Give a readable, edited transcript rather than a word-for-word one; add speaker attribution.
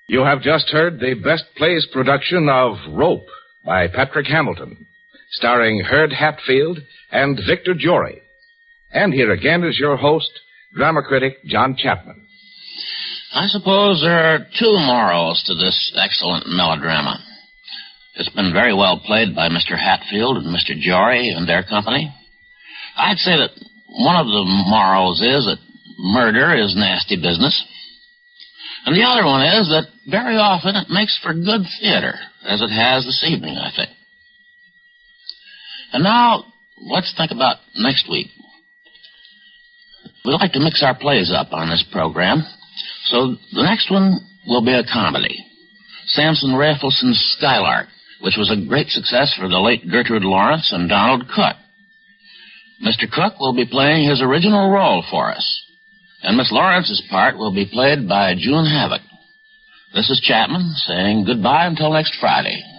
Speaker 1: You have just heard the Best Plays production of Rope by Patrick Hamilton, starring Herb Hatfield and Victor Jory. And here again is your host, drama critic John Chapman.
Speaker 2: I suppose there are two morals to this excellent melodrama. It's been very well played by Mr. Hatfield and Mr. Jory and their company. I'd say that one of the morals is that murder is nasty business. And the other one is that very often it makes for good theater, as it has this evening, I think. And now, let's think about next week. We like to mix our plays up on this program, so the next one will be a comedy. Samson Raffleson's Skylark, which was a great success for the late Gertrude Lawrence and Donald Cook. Mr. Cook will be playing his original role for us, and Miss Lawrence's part will be played by June Havoc. This is Chapman saying goodbye until next Friday.